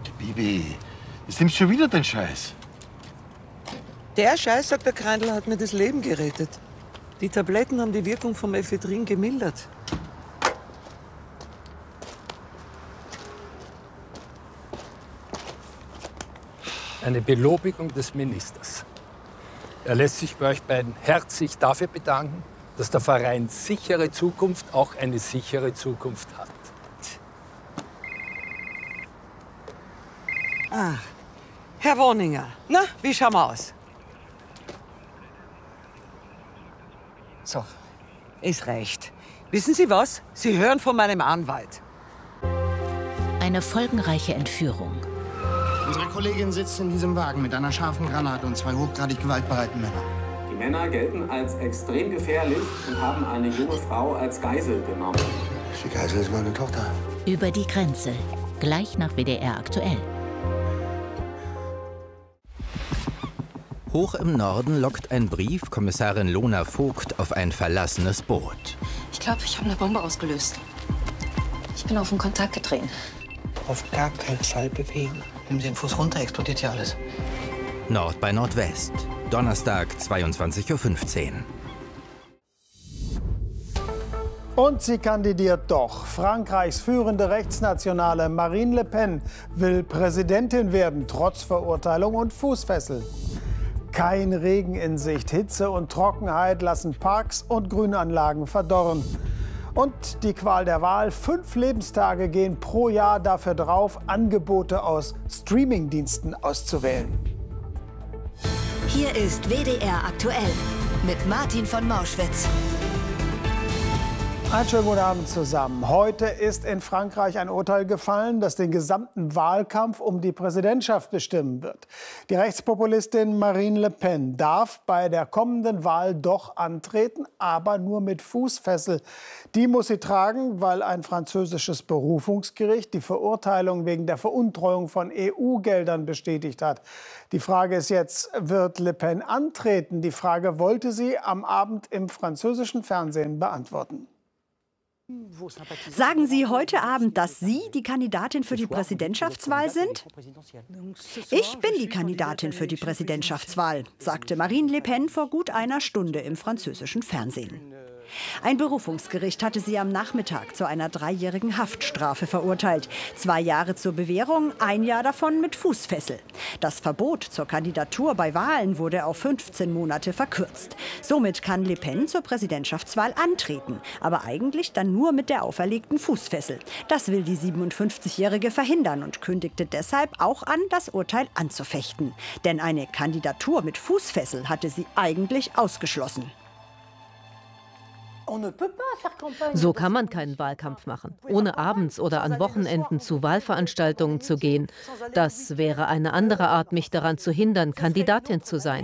Bibi, jetzt nimmst du schon wieder den Scheiß. Der Scheiß, sagt der Kreindl, hat mir das Leben gerettet. Die Tabletten haben die Wirkung vom Ephedrin gemildert. Eine Belobigung des Ministers. Er lässt sich bei euch beiden herzlich dafür bedanken, dass der Verein Sichere Zukunft auch eine sichere Zukunft hat. Ah, Herr Woninger, na, wie schauen wir aus? So, es reicht. Wissen Sie was? Sie hören von meinem Anwalt. Eine folgenreiche Entführung. Unsere Kollegin sitzt in diesem Wagen mit einer scharfen Granate und zwei hochgradig gewaltbereiten Männern. Die Männer gelten als extrem gefährlich und haben eine junge Frau als Geisel genommen. Die Geisel ist meine Tochter. Über die Grenze. Gleich nach WDR aktuell. Hoch im Norden lockt ein Brief Kommissarin Lona Vogt auf ein verlassenes Boot. Ich glaube, ich habe eine Bombe ausgelöst. Ich bin auf den Kontakt getreten. Auf gar keinen Fall bewegen. Nehmen Sie den Fuß runter, explodiert ja alles. Nord bei Nordwest. Donnerstag, 22:15 Uhr. Und sie kandidiert doch. Frankreichs führende Rechtsnationale Marine Le Pen will Präsidentin werden, trotz Verurteilung und Fußfessel. Kein Regen in Sicht. Hitze und Trockenheit lassen Parks und Grünanlagen verdorren. Und die Qual der Wahl. 5 Lebenstage gehen pro Jahr dafür drauf, Angebote aus Streamingdiensten auszuwählen. Hier ist WDR aktuell mit Martin von Mauschwitz. Einen schönen guten Abend zusammen. Heute ist in Frankreich ein Urteil gefallen, das den gesamten Wahlkampf um die Präsidentschaft bestimmen wird. Die Rechtspopulistin Marine Le Pen darf bei der kommenden Wahl doch antreten, aber nur mit Fußfessel. Die muss sie tragen, weil ein französisches Berufungsgericht die Verurteilung wegen der Veruntreuung von EU-Geldern bestätigt hat. Die Frage ist jetzt, wird Le Pen antreten? Die Frage wollte sie am Abend im französischen Fernsehen beantworten. Sagen Sie heute Abend, dass Sie die Kandidatin für die Präsidentschaftswahl sind? Ich bin die Kandidatin für die Präsidentschaftswahl, sagte Marine Le Pen vor gut einer Stunde im französischen Fernsehen. Ein Berufungsgericht hatte sie am Nachmittag zu einer 3-jährigen Haftstrafe verurteilt. 2 Jahre zur Bewährung, 1 Jahr davon mit Fußfessel. Das Verbot zur Kandidatur bei Wahlen wurde auf 15 Monate verkürzt. Somit kann Le Pen zur Präsidentschaftswahl antreten, aber eigentlich dann nur mit der auferlegten Fußfessel. Das will die 57-Jährige verhindern und kündigte deshalb auch an, das Urteil anzufechten. Denn eine Kandidatur mit Fußfessel hatte sie eigentlich ausgeschlossen. So kann man keinen Wahlkampf machen, ohne abends oder an Wochenenden zu Wahlveranstaltungen zu gehen. Das wäre eine andere Art, mich daran zu hindern, Kandidatin zu sein.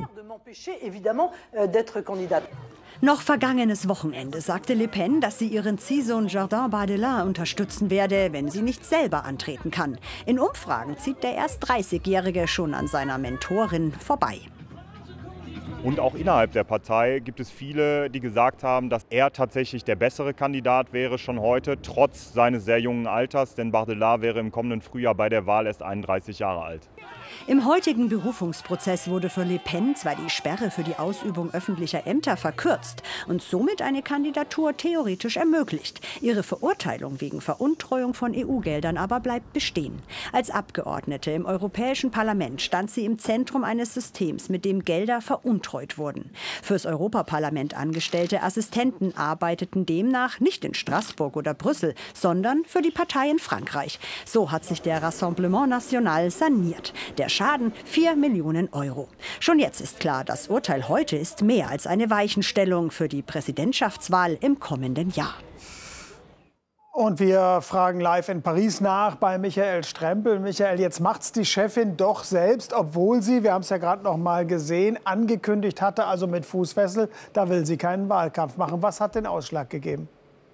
Noch vergangenes Wochenende sagte Le Pen, dass sie ihren Ziehsohn Jordan Bardella unterstützen werde, wenn sie nicht selber antreten kann. In Umfragen zieht der erst 30-Jährige schon an seiner Mentorin vorbei. Und auch innerhalb der Partei gibt es viele, die gesagt haben, dass er tatsächlich der bessere Kandidat wäre schon heute, trotz seines sehr jungen Alters. Denn Bardella wäre im kommenden Frühjahr bei der Wahl erst 31 Jahre alt. Im heutigen Berufungsprozess wurde für Le Pen zwar die Sperre für die Ausübung öffentlicher Ämter verkürzt und somit eine Kandidatur theoretisch ermöglicht. Ihre Verurteilung wegen Veruntreuung von EU-Geldern aber bleibt bestehen. Als Abgeordnete im Europäischen Parlament stand sie im Zentrum eines Systems, mit dem Gelder veruntreut wurden. Fürs Europaparlament angestellte Assistenten arbeiteten demnach nicht in Straßburg oder Brüssel, sondern für die Partei in Frankreich. So hat sich der Rassemblement National saniert. Der Schaden 4 Millionen Euro. Schon jetzt ist klar, das Urteil heute ist mehr als eine Weichenstellung für die Präsidentschaftswahl im kommenden Jahr. Und wir fragen live in Paris nach bei Michael Strempel. Michael, jetzt macht's die Chefin doch selbst, obwohl sie, wir haben es ja gerade noch mal gesehen, angekündigt hatte, also mit Fußfessel, da will sie keinen Wahlkampf machen. Was hat den Ausschlag gegeben?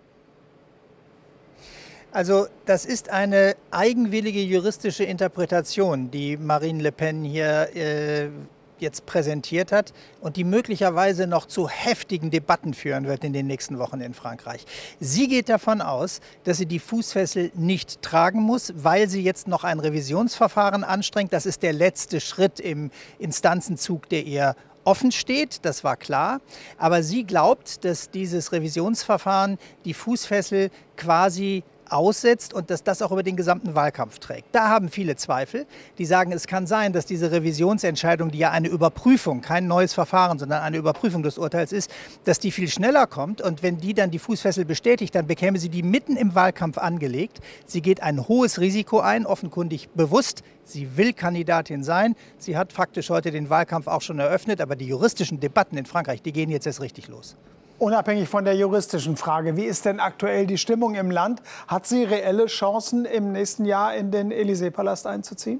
Also das ist eine eigenwillige juristische Interpretation, die Marine Le Pen hier jetzt präsentiert hat und die möglicherweise noch zu heftigen Debatten führen wird in den nächsten Wochen in Frankreich. Sie geht davon aus, dass sie die Fußfessel nicht tragen muss, weil sie jetzt noch ein Revisionsverfahren anstrengt. Das ist der letzte Schritt im Instanzenzug, der ihr offen steht, das war klar. Aber sie glaubt, dass dieses Revisionsverfahren die Fußfessel quasi aussetzt und dass das auch über den gesamten Wahlkampf trägt. Da haben viele Zweifel. Die sagen, es kann sein, dass diese Revisionsentscheidung, die ja eine Überprüfung, kein neues Verfahren, sondern eine Überprüfung des Urteils ist, dass die viel schneller kommt. Und wenn die dann die Fußfessel bestätigt, dann bekäme sie die mitten im Wahlkampf angelegt. Sie geht ein hohes Risiko ein, offenkundig bewusst. Sie will Kandidatin sein. Sie hat faktisch heute den Wahlkampf auch schon eröffnet. Aber die juristischen Debatten in Frankreich, die gehen jetzt erst richtig los. Unabhängig von der juristischen Frage, wie ist denn aktuell die Stimmung im Land? Hat sie reelle Chancen, im nächsten Jahr in den Élysée-Palast einzuziehen?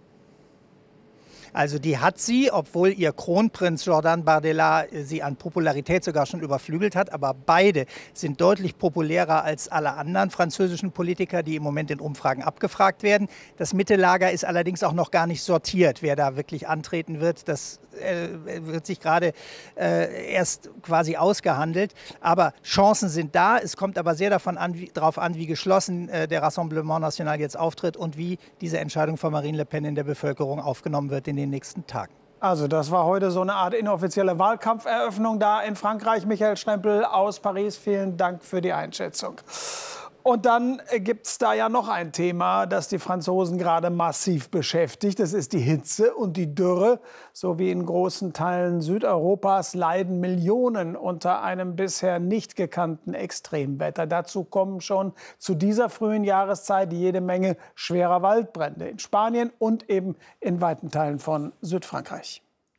Also die hat sie, obwohl ihr Kronprinz Jordan Bardella sie an Popularität sogar schon überflügelt hat. Aber beide sind deutlich populärer als alle anderen französischen Politiker, die im Moment in Umfragen abgefragt werden. Das Mittellager ist allerdings auch noch gar nicht sortiert, wer da wirklich antreten wird. Das wird sich gerade erst quasi ausgehandelt. Aber Chancen sind da. Es kommt aber sehr darauf an, wie geschlossen der Rassemblement National jetzt auftritt und wie diese Entscheidung von Marine Le Pen in der Bevölkerung aufgenommen wird in den nächsten Tagen. Also das war heute so eine Art inoffizielle Wahlkampferöffnung da in Frankreich. Michael Strempel aus Paris, vielen Dank für die Einschätzung. Und dann gibt es da ja noch ein Thema, das die Franzosen gerade massiv beschäftigt. Das ist die Hitze und die Dürre. So wie in großen Teilen Südeuropas leiden Millionen unter einem bisher nicht gekannten Extremwetter. Dazu kommen schon zu dieser frühen Jahreszeit jede Menge schwerer Waldbrände in Spanien und eben in weiten Teilen von Südfrankreich.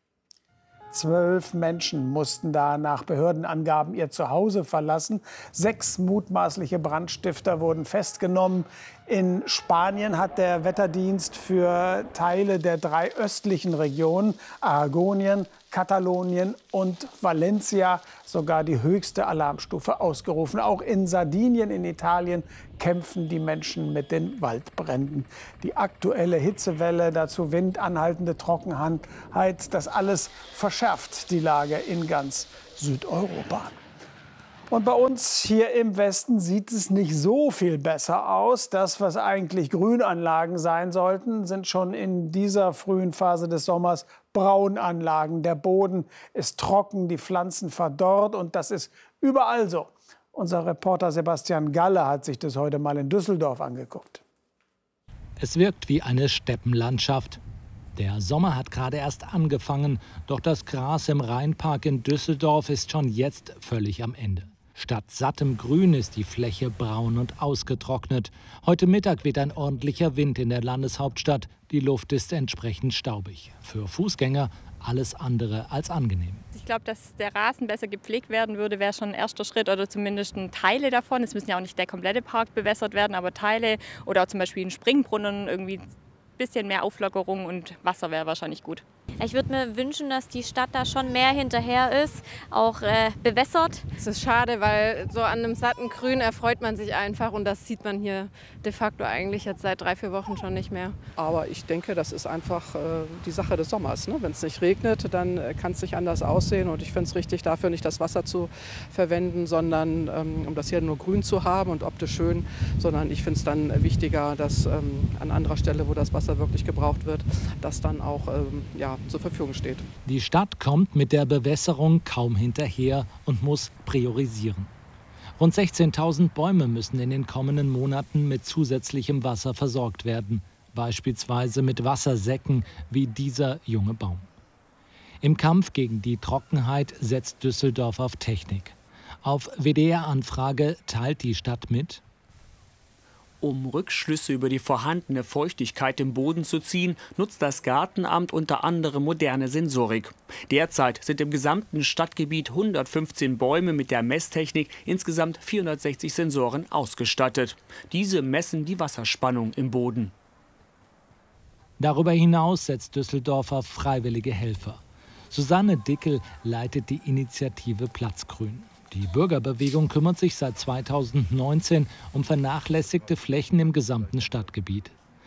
12 Menschen mussten da nach Behördenangaben ihr Zuhause verlassen. 6 mutmaßliche Brandstifter wurden festgenommen. In Spanien hat der Wetterdienst für Teile der 3 östlichen Regionen, Aragonien, Katalonien und Valencia, sogar die höchste Alarmstufe ausgerufen. Auch in Sardinien in Italien kämpfen die Menschen mit den Waldbränden. Die aktuelle Hitzewelle, dazu Wind, anhaltende Trockenheit, das alles verschärft die Lage in ganz Südeuropa. Und bei uns hier im Westen sieht es nicht so viel besser aus. Das, was eigentlich Grünanlagen sein sollten, sind schon in dieser frühen Phase des Sommers Braunanlagen. Der Boden ist trocken, die Pflanzen verdorrt und das ist überall so. Unser Reporter Sebastian Galle hat sich das heute mal in Düsseldorf angeguckt. Es wirkt wie eine Steppenlandschaft. Der Sommer hat gerade erst angefangen, doch das Gras im Rheinpark in Düsseldorf ist schon jetzt völlig am Ende. Statt sattem Grün ist die Fläche braun und ausgetrocknet. Heute Mittag weht ein ordentlicher Wind in der Landeshauptstadt. Die Luft ist entsprechend staubig. Für Fußgänger alles andere als angenehm. Ich glaube, dass der Rasen besser gepflegt werden würde, wäre schon ein erster Schritt oder zumindest Teile davon. Es müssen ja auch nicht der komplette Park bewässert werden, aber Teile oder auch zum Beispiel ein Springbrunnen, irgendwie ein bisschen mehr Auflockerung und Wasser wäre wahrscheinlich gut. Ich würde mir wünschen, dass die Stadt da schon mehr hinterher ist, auch bewässert. Es ist schade, weil so an einem satten Grün erfreut man sich einfach und das sieht man hier de facto eigentlich jetzt seit 3-4 Wochen schon nicht mehr. Aber ich denke, das ist einfach die Sache des Sommers. Ne? Wenn es nicht regnet, dann kann es nicht anders aussehen und ich finde es richtig, dafür nicht das Wasser zu verwenden, sondern um das hier nur grün zu haben und optisch schön, sondern ich finde es dann wichtiger, dass an anderer Stelle, wo das Wasser wirklich gebraucht wird, das dann auch zur Verfügung steht. Die Stadt kommt mit der Bewässerung kaum hinterher und muss priorisieren. Rund 16.000 Bäume müssen in den kommenden Monaten mit zusätzlichem Wasser versorgt werden, beispielsweise mit Wassersäcken wie dieser junge Baum. Im Kampf gegen die Trockenheit setzt Düsseldorf auf Technik. Auf WDR-Anfrage teilt die Stadt mit: Um Rückschlüsse über die vorhandene Feuchtigkeit im Boden zu ziehen, nutzt das Gartenamt unter anderem moderne Sensorik. Derzeit sind im gesamten Stadtgebiet 115 Bäume mit der Messtechnik, insgesamt 460 Sensoren ausgestattet. Diese messen die Wasserspannung im Boden. Darüber hinaus setzt Düsseldorf auf freiwillige Helfer. Susanne Dickel leitet die Initiative Platzgrün. Die Bürgerbewegung kümmert sich seit 2019 um vernachlässigte Flächen im gesamten Stadtgebiet.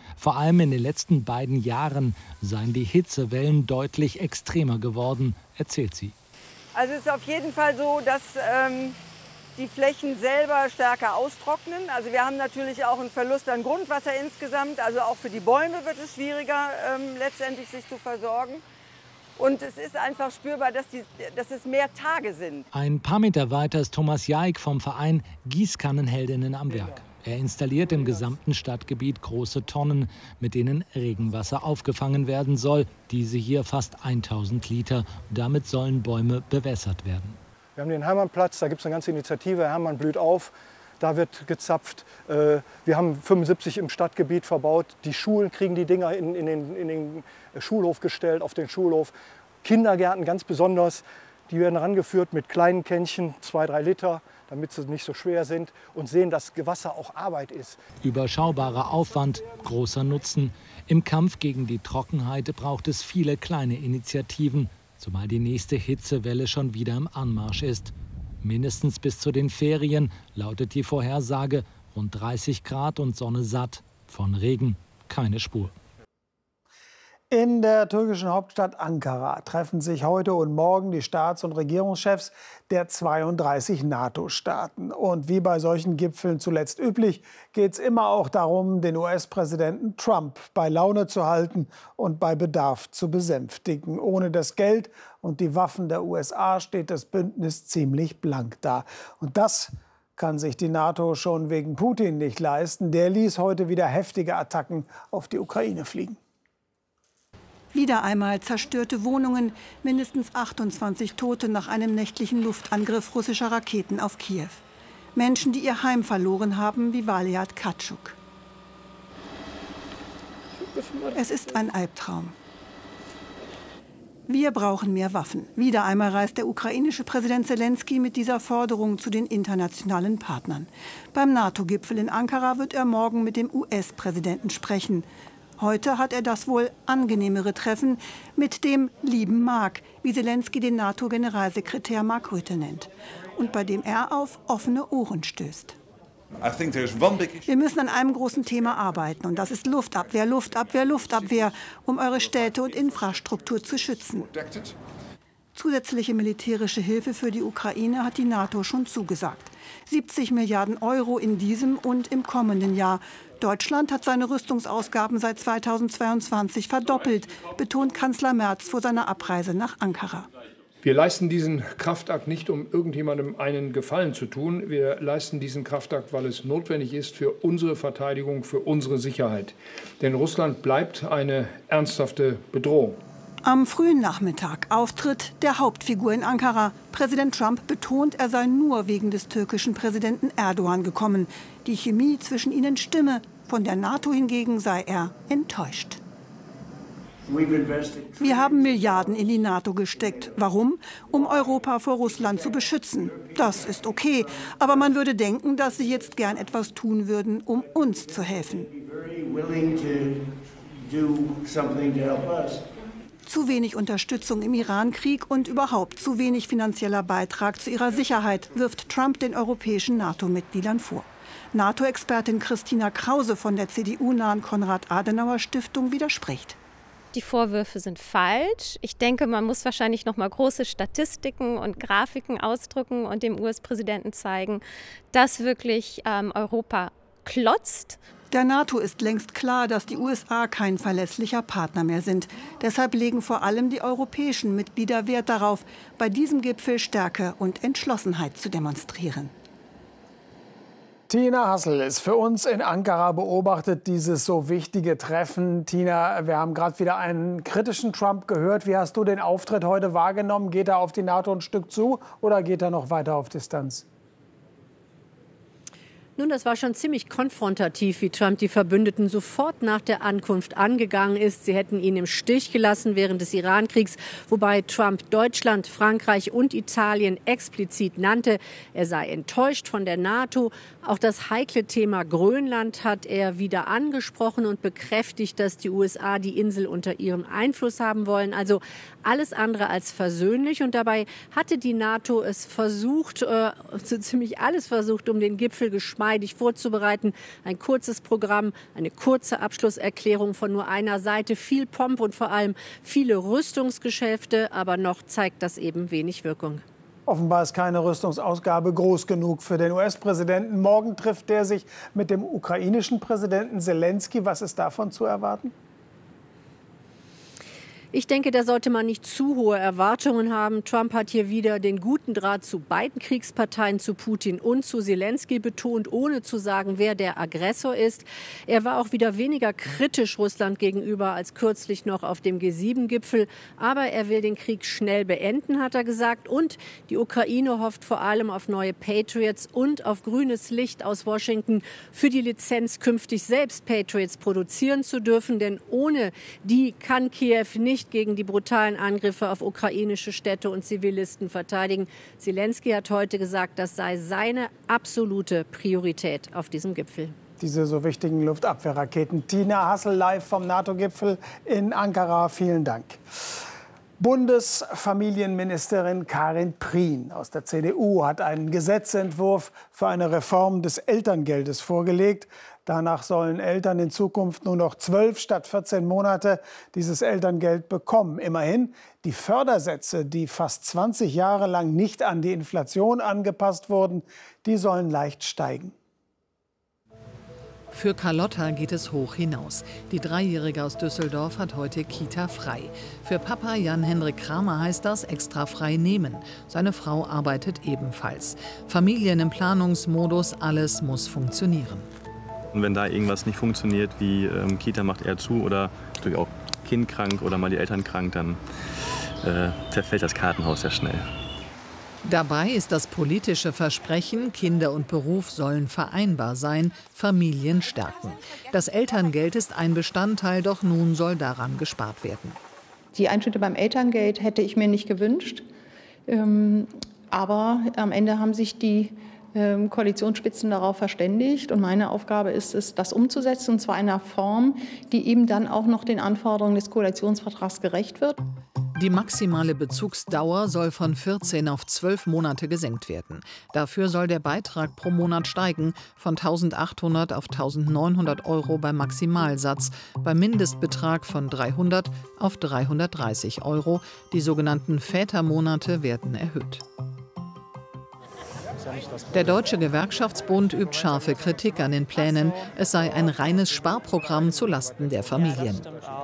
Vor allem in den letzten beiden Jahren seien die Hitzewellen deutlich extremer geworden, erzählt sie. Also es ist auf jeden Fall so, dass die Flächen selber stärker austrocknen. Also wir haben natürlich auch einen Verlust an Grundwasser insgesamt. Also auch für die Bäume wird es schwieriger, letztendlich sich zu versorgen. Und es ist einfach spürbar, dass es mehr Tage sind. Ein paar Meter weiter ist Thomas Jaik vom Verein Gießkannenheldinnen am Werk. Er installiert im gesamten Stadtgebiet große Tonnen, mit denen Regenwasser aufgefangen werden soll. Diese hier fast 1000 Liter. Damit sollen Bäume bewässert werden. Wir haben den Hermannplatz, da gibt es eine ganze Initiative, Hermann blüht auf. Da wird gezapft. Wir haben 75 im Stadtgebiet verbaut. Die Schulen kriegen die Dinger in den Schulhof gestellt, auf den Schulhof. Kindergärten ganz besonders. Die werden rangeführt mit kleinen Kännchen, 2-3 Liter, damit sie nicht so schwer sind und sehen, dass Wasser auch Arbeit ist. Überschaubarer Aufwand, großer Nutzen. Im Kampf gegen die Trockenheit braucht es viele kleine Initiativen, zumal die nächste Hitzewelle schon wieder im Anmarsch ist. Mindestens bis zu den Ferien lautet die Vorhersage, rund 30 Grad und Sonne satt. Von Regen keine Spur. In der türkischen Hauptstadt Ankara treffen sich heute und morgen die Staats- und Regierungschefs der 32 NATO-Staaten. Und wie bei solchen Gipfeln zuletzt üblich, geht es immer auch darum, den US-Präsidenten Trump bei Laune zu halten und bei Bedarf zu besänftigen. Ohne das Geld und die Waffen der USA steht das Bündnis ziemlich blank da. Und das kann sich die NATO schon wegen Putin nicht leisten. Der ließ heute wieder heftige Attacken auf die Ukraine fliegen. Wieder einmal zerstörte Wohnungen, mindestens 28 Tote nach einem nächtlichen Luftangriff russischer Raketen auf Kiew. Menschen, die ihr Heim verloren haben, wie Valiat Katschuk. Es ist ein Albtraum. Wir brauchen mehr Waffen. Wieder einmal reist der ukrainische Präsident Selenskyj mit dieser Forderung zu den internationalen Partnern. Beim NATO-Gipfel in Ankara wird er morgen mit dem US-Präsidenten sprechen. Heute hat er das wohl angenehmere Treffen mit dem lieben Mark, wie Selenskyj den NATO-Generalsekretär Mark Rutte nennt, und bei dem er auf offene Ohren stößt. Wir müssen an einem großen Thema arbeiten, und das ist Luftabwehr, Luftabwehr, Luftabwehr, um eure Städte und Infrastruktur zu schützen. Zusätzliche militärische Hilfe für die Ukraine hat die NATO schon zugesagt. 70 Milliarden Euro in diesem und im kommenden Jahr. Deutschland hat seine Rüstungsausgaben seit 2022 verdoppelt, betont Kanzler Merz vor seiner Abreise nach Ankara. Wir leisten diesen Kraftakt nicht, um irgendjemandem einen Gefallen zu tun. Wir leisten diesen Kraftakt, weil es notwendig ist für unsere Verteidigung, für unsere Sicherheit. Denn Russland bleibt eine ernsthafte Bedrohung. Am frühen Nachmittag Auftritt der Hauptfigur in Ankara. Präsident Trump betont, er sei nur wegen des türkischen Präsidenten Erdogan gekommen. Die Chemie zwischen ihnen stimme. Von der NATO hingegen sei er enttäuscht. Wir haben Milliarden in die NATO gesteckt. Warum? Um Europa vor Russland zu beschützen. Das ist okay. Aber man würde denken, dass sie jetzt gern etwas tun würden, um uns zu helfen. Zu wenig Unterstützung im Iran-Krieg und überhaupt zu wenig finanzieller Beitrag zu ihrer Sicherheit, wirft Trump den europäischen NATO-Mitgliedern vor. NATO-Expertin Christina Krause von der CDU-nahen Konrad-Adenauer-Stiftung widerspricht. Die Vorwürfe sind falsch. Ich denke, man muss wahrscheinlich noch mal große Statistiken und Grafiken ausdrucken und dem US-Präsidenten zeigen, dass wirklich Europa klotzt. Der NATO ist längst klar, dass die USA kein verlässlicher Partner mehr sind. Deshalb legen vor allem die europäischen Mitglieder Wert darauf, bei diesem Gipfel Stärke und Entschlossenheit zu demonstrieren. Tina Hassel ist für uns in Ankara, beobachtet dieses so wichtige Treffen. Tina, wir haben gerade wieder einen kritischen Trump gehört. Wie hast du den Auftritt heute wahrgenommen? Geht er auf die NATO ein Stück zu oder geht er noch weiter auf Distanz? Nun, das war schon ziemlich konfrontativ, wie Trump die Verbündeten sofort nach der Ankunft angegangen ist. Sie hätten ihn im Stich gelassen während des Iran-Kriegs, wobei Trump Deutschland, Frankreich und Italien explizit nannte. Er sei enttäuscht von der NATO. Auch das heikle Thema Grönland hat er wieder angesprochen und bekräftigt, dass die USA die Insel unter ihrem Einfluss haben wollen. Also alles andere als versöhnlich. Und dabei hatte die NATO es versucht, so ziemlich alles versucht, um den Gipfel geschmeidig geschmeidig vorzubereiten. Ein kurzes Programm, eine kurze Abschlusserklärung von nur einer Seite, viel Pomp und vor allem viele Rüstungsgeschäfte, aber noch zeigt das eben wenig Wirkung. Offenbar ist keine Rüstungsausgabe groß genug für den US-Präsidenten. Morgen trifft er sich mit dem ukrainischen Präsidenten Selenskyj. Was ist davon zu erwarten? Ich denke, da sollte man nicht zu hohe Erwartungen haben. Trump hat hier wieder den guten Draht zu beiden Kriegsparteien, zu Putin und zu Selenskyj betont, ohne zu sagen, wer der Aggressor ist. Er war auch wieder weniger kritisch Russland gegenüber als kürzlich noch auf dem G7-Gipfel. Aber er will den Krieg schnell beenden, hat er gesagt. Und die Ukraine hofft vor allem auf neue Patriots und auf grünes Licht aus Washington für die Lizenz, künftig selbst Patriots produzieren zu dürfen. Denn ohne die kann Kiew nicht gegen die brutalen Angriffe auf ukrainische Städte und Zivilisten verteidigen. Selenskyj hat heute gesagt, das sei seine absolute Priorität auf diesem Gipfel. Diese so wichtigen Luftabwehrraketen. Tina Hassel live vom NATO-Gipfel in Ankara. Vielen Dank. Bundesfamilienministerin Karin Prien aus der CDU hat einen Gesetzentwurf für eine Reform des Elterngeldes vorgelegt. Danach sollen Eltern in Zukunft nur noch 12 statt 14 Monate dieses Elterngeld bekommen. Immerhin, die Fördersätze, die fast 20 Jahre lang nicht an die Inflation angepasst wurden, die sollen leicht steigen. Für Carlotta geht es hoch hinaus. Die Dreijährige aus Düsseldorf hat heute Kita frei. Für Papa Jan-Hendrik Kramer heißt das extra frei nehmen. Seine Frau arbeitet ebenfalls. Familien im Planungsmodus, alles muss funktionieren. Und wenn da irgendwas nicht funktioniert, wie Kita macht eher zu oder natürlich auch Kind krank oder mal die Eltern krank, dann zerfällt das Kartenhaus sehr schnell. Dabei ist das politische Versprechen, Kinder und Beruf sollen vereinbar sein, Familien stärken. Das Elterngeld ist ein Bestandteil, doch nun soll daran gespart werden. Die Einschnitte beim Elterngeld hätte ich mir nicht gewünscht. Aber am Ende haben sich die Koalitionsspitzen darauf verständigt. Und meine Aufgabe ist es, das umzusetzen, und zwar in einer Form, die eben dann auch noch den Anforderungen des Koalitionsvertrags gerecht wird. Die maximale Bezugsdauer soll von 14 auf 12 Monate gesenkt werden. Dafür soll der Beitrag pro Monat steigen, von 1.800 auf 1.900 € beim Maximalsatz, beim Mindestbetrag von 300 auf 330 €. Die sogenannten Vätermonate werden erhöht. Der Deutsche Gewerkschaftsbund übt scharfe Kritik an den Plänen. Es sei ein reines Sparprogramm zulasten der Familien.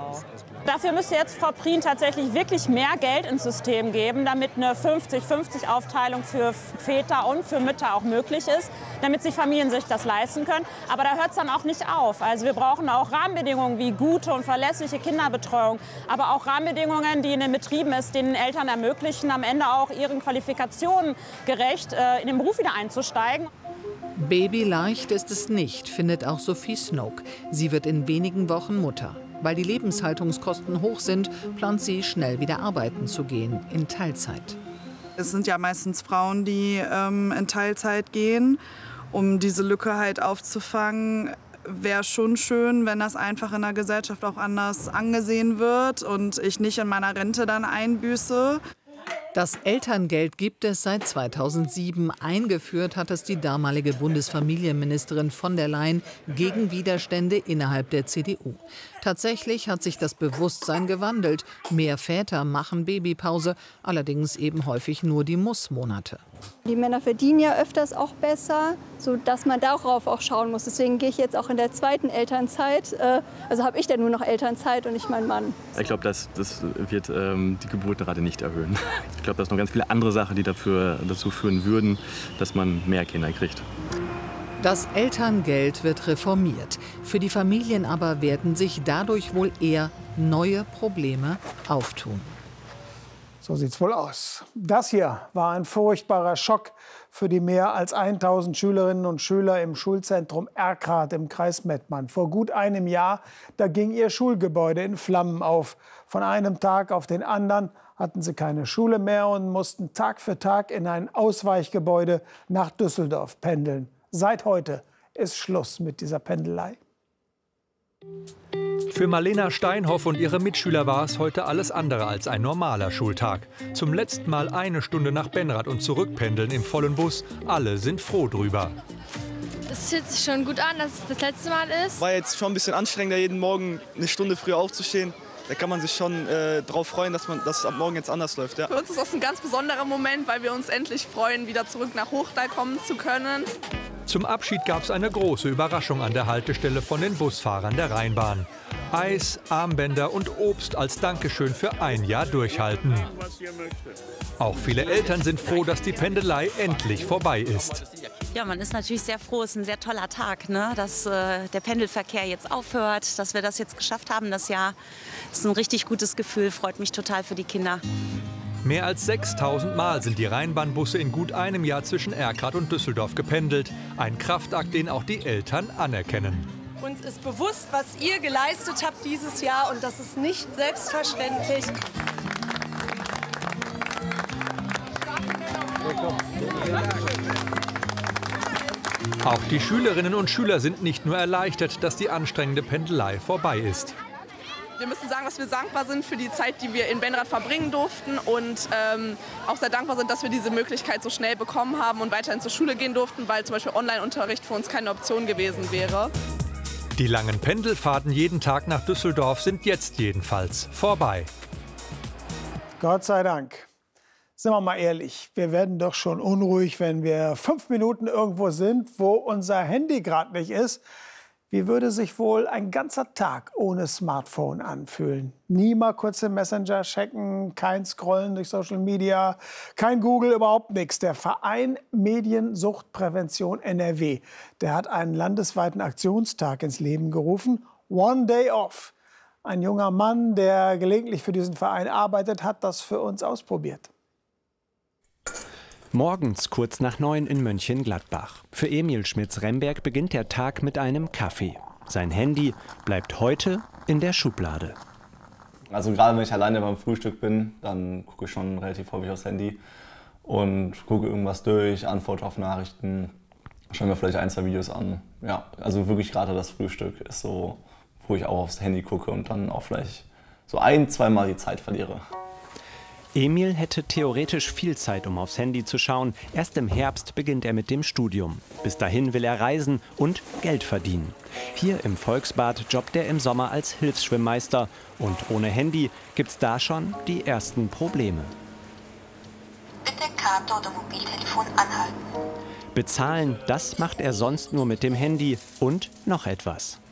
Dafür müsste jetzt Frau Prien tatsächlich wirklich mehr Geld ins System geben, damit eine 50-50-Aufteilung für Väter und für Mütter auch möglich ist, damit sich Familien sich das leisten können. Aber da hört es dann auch nicht auf. Also wir brauchen auch Rahmenbedingungen wie gute und verlässliche Kinderbetreuung, aber auch Rahmenbedingungen, die in den Betrieben es den Eltern ermöglichen, am Ende auch ihren Qualifikationen gerecht in den Beruf wieder einzusteigen. Babyleicht ist es nicht, findet auch Sophie Snoke. Sie wird in wenigen Wochen Mutter. Weil die Lebenshaltungskosten hoch sind, plant sie, schnell wieder arbeiten zu gehen, in Teilzeit. Es sind ja meistens Frauen, die in Teilzeit gehen, um diese Lücke halt aufzufangen. Wäre schon schön, wenn das einfach in der Gesellschaft auch anders angesehen wird und ich nicht in meiner Rente dann einbüße. Das Elterngeld gibt es seit 2007. Eingeführt hat es die damalige Bundesfamilienministerin von der Leyen gegen Widerstände innerhalb der CDU. Tatsächlich hat sich das Bewusstsein gewandelt. Mehr Väter machen Babypause, allerdings eben häufig nur die Mussmonate. Die Männer verdienen ja öfters auch besser, sodass man darauf auch schauen muss. Deswegen gehe ich jetzt auch in der zweiten Elternzeit. Also habe ich dann nur noch Elternzeit und nicht mein Mann. Ich glaube, das wird die Geburtenrate nicht erhöhen. Ich glaube, da sind noch ganz viele andere Sachen, die dazu führen würden, dass man mehr Kinder kriegt. Das Elterngeld wird reformiert. Für die Familien aber werden sich dadurch wohl eher neue Probleme auftun. So sieht's wohl aus. Das hier war ein furchtbarer Schock für die mehr als 1000 Schülerinnen und Schüler im Schulzentrum Erkrath im Kreis Mettmann. Vor gut einem Jahr, da ging ihr Schulgebäude in Flammen auf. Von einem Tag auf den anderen hatten sie keine Schule mehr und mussten Tag für Tag in ein Ausweichgebäude nach Düsseldorf pendeln. Seit heute ist Schluss mit dieser Pendelei. Für Marlena Steinhoff und ihre Mitschüler war es heute alles andere als ein normaler Schultag. Zum letzten Mal 1 Stunde nach Benrath und zurückpendeln im vollen Bus. Alle sind froh drüber. Es fühlt sich schon gut an, dass es das letzte Mal ist. War jetzt schon ein bisschen anstrengender, jeden Morgen eine Stunde früher aufzustehen. Da kann man sich schon darauf freuen, dass es ab morgen jetzt anders läuft. Ja. Für uns ist das ein ganz besonderer Moment, weil wir uns endlich freuen, wieder zurück nach Hochdal kommen zu können. Zum Abschied gab es eine große Überraschung an der Haltestelle von den Busfahrern der Rheinbahn. Eis, Armbänder und Obst als Dankeschön für ein Jahr Durchhalten. Auch viele Eltern sind froh, dass die Pendelei endlich vorbei ist. Ja, man ist natürlich sehr froh. Es ist ein sehr toller Tag, ne? Dass der Pendelverkehr jetzt aufhört, dass wir das jetzt geschafft haben, das Jahr. Das ist ein richtig gutes Gefühl, freut mich total für die Kinder. Mehr als 6.000 Mal sind die Rheinbahnbusse in gut einem Jahr zwischen Erkrath und Düsseldorf gependelt. Ein Kraftakt, den auch die Eltern anerkennen. Uns ist bewusst, was ihr geleistet habt dieses Jahr, und das ist nicht selbstverständlich. Auch die Schülerinnen und Schüler sind nicht nur erleichtert, dass die anstrengende Pendelei vorbei ist. Wir müssen sagen, dass wir dankbar sind für die Zeit, die wir in Benrath verbringen durften, und auch sehr dankbar sind, dass wir diese Möglichkeit so schnell bekommen haben und weiterhin zur Schule gehen durften, weil zum Beispiel Online-Unterricht für uns keine Option gewesen wäre. Die langen Pendelfahrten jeden Tag nach Düsseldorf sind jetzt jedenfalls vorbei. Gott sei Dank. Sind wir mal ehrlich, wir werden doch schon unruhig, wenn wir 5 Minuten irgendwo sind, wo unser Handy gerade nicht ist. Wie würde sich wohl ein ganzer Tag ohne Smartphone anfühlen? Nie mal kurz den Messenger checken, kein Scrollen durch Social Media, kein Google, überhaupt nichts. Der Verein Mediensuchtprävention NRW, der hat einen landesweiten Aktionstag ins Leben gerufen. One Day Off. Ein junger Mann, der gelegentlich für diesen Verein arbeitet, hat das für uns ausprobiert. Morgens kurz nach 9 in Mönchengladbach. Für Emil Schmitz-Remberg beginnt der Tag mit einem Kaffee. Sein Handy bleibt heute in der Schublade. Also gerade wenn ich alleine beim Frühstück bin, dann gucke ich schon relativ häufig aufs Handy und gucke irgendwas durch, antworte auf Nachrichten, schaue mir vielleicht 1, 2 Videos an. Ja, also wirklich gerade das Frühstück ist so, wo ich auch aufs Handy gucke und dann auch vielleicht so 1, 2 Mal die Zeit verliere. Emil hätte theoretisch viel Zeit, um aufs Handy zu schauen. Erst im Herbst beginnt er mit dem Studium. Bis dahin will er reisen und Geld verdienen. Hier im Volksbad jobbt er im Sommer als Hilfsschwimmmeister. Und ohne Handy gibt's da schon die ersten Probleme. Bitte Karte oder Mobiltelefon anhalten. Bezahlen, das macht er sonst nur mit dem Handy und noch etwas.